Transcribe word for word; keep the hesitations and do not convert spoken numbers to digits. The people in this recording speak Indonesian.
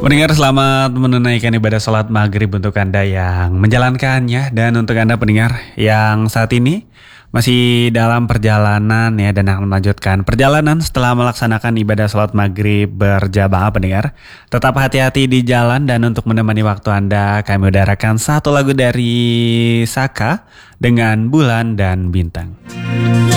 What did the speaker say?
Pendengar, selamat menunaikan ibadah sholat maghrib untuk Anda yang menjalankannya. Dan untuk Anda pendengar yang saat ini masih dalam perjalanan ya, dan akan melanjutkan perjalanan setelah melaksanakan ibadah sholat maghrib berjamaah pendengar. Tetap hati-hati di jalan, dan untuk menemani waktu Anda, kami udarakan satu lagu dari Saka dengan Bulan dan Bintang.